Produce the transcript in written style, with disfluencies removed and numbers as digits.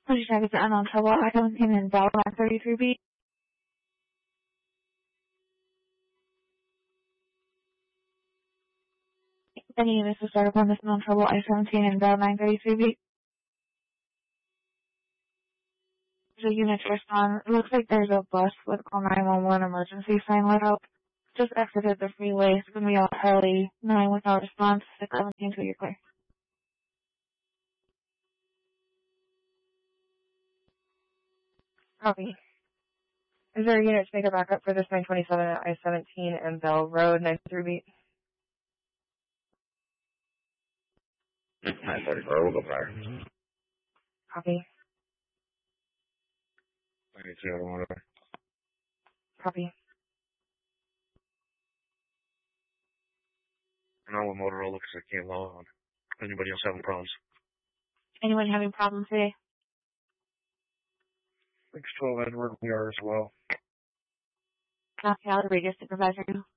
Police traffic is unknown trouble. I-17 and Bell 933B. Any units to start upon this known trouble. I-17 and Bell 933B. The unit to respond. It looks like there's a bus with call 911 emergency sign lit out. Just exited the freeway. It's going to be out early. 9 without response. 617 to your clear. Copy. Is there a unit to make a backup for this 927 at I-17 and Bell Road, 933B? 934, we'll go prior. Copy. 92, automotive. Copy. No, with Motorola because I can't log on. Anybody else having problems? Anyone having problems today? 612 Edward, we are as well. Copy out the radio supervisor.